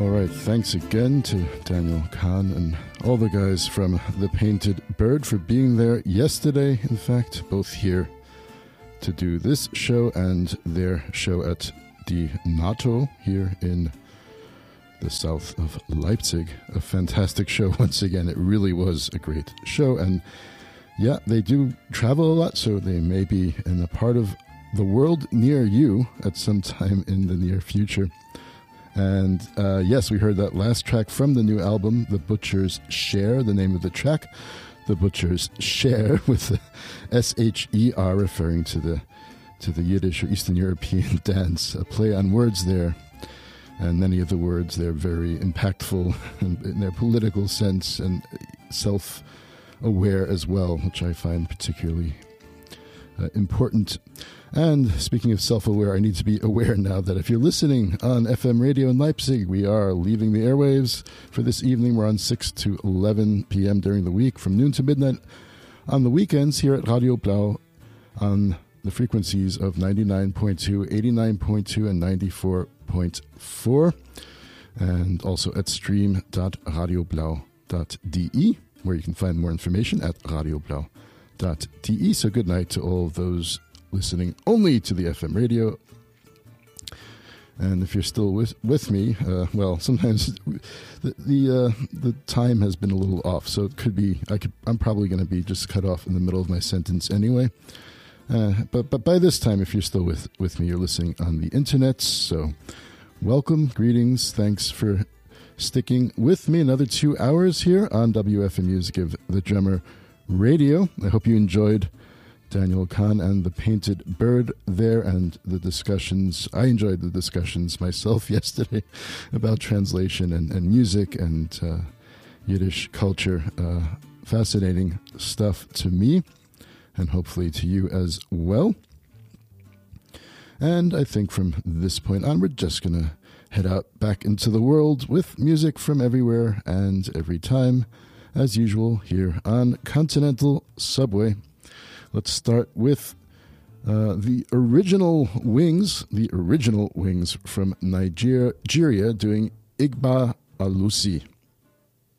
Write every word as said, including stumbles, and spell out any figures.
All right, thanks again to Daniel Kahn and all the guys from The Painted Bird for being there yesterday, in fact, both here to do this show and their show at the NATO here in the south of Leipzig. A fantastic show once again. It really was a great show. And yeah, they do travel a lot, so they may be in a part of the world near you at some time in the near future. And uh, yes, we heard that last track from the new album, The Butcher's Share, the name of the track, The Butcher's Share, with the S H E R referring to the to the Yiddish or Eastern European dance. A play on words there. And many of the words, they're very impactful in, in their political sense and self-aware as well, which I find particularly uh, important. And speaking of self-aware, I need to be aware now that if you're listening on F M radio in Leipzig, we are leaving the airwaves for this evening. We're on six to eleven p.m. during the week, from noon to midnight on the weekends here at Radio Blau on the frequencies of ninety-nine point two, eighty-nine point two, and ninety-four point four, and also at stream dot radio blau dot d e, where you can find more information at radio blau dot d e. So good night to all of those listening only to the F M radio. And if you're still with with me, uh, well, sometimes the the, uh, the time has been a little off, so it could be I could I'm probably going to be just cut off in the middle of my sentence anyway. Uh, but but by this time, if you're still with, with me, you're listening on the internet. So welcome, greetings, thanks for sticking with me another two hours here on W F M U's Give the Drummer Radio. I hope you enjoyed Daniel Kahn and The Painted Bird there, and the discussions. I enjoyed the discussions myself yesterday about translation and, and music and uh, Yiddish culture. Uh, fascinating stuff to me, and hopefully to you as well. And I think from this point on, we're just going to head out back into the world with music from everywhere and every time, as usual, here on Continental Subway. Let's start with uh, the original Wings, the original Wings from Nigeria, doing Igba Alusi.